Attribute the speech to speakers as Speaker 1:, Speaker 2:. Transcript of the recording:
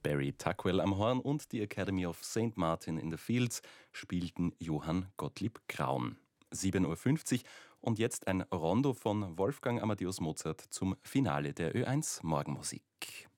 Speaker 1: Barry Tuckwell am Horn und die Academy of St. Martin in the Fields spielten Johann Gottlieb Graun. 7:50 Uhr und jetzt ein Rondo von Wolfgang Amadeus Mozart zum Finale der Ö1 Morgenmusik.